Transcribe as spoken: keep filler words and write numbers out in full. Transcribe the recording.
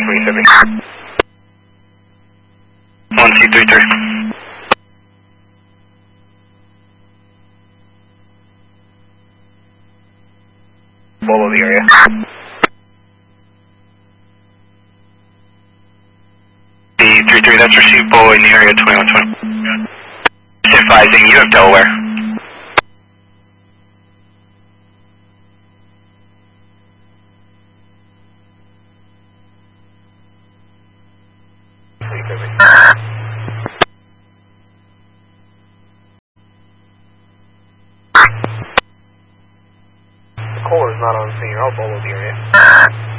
Mississippi. one two three three. Bolo the area. The three three, that's received Bolo in the area twenty-one twenty. Advising you have Delaware. The caller is not on scene. I'll Bolo the area.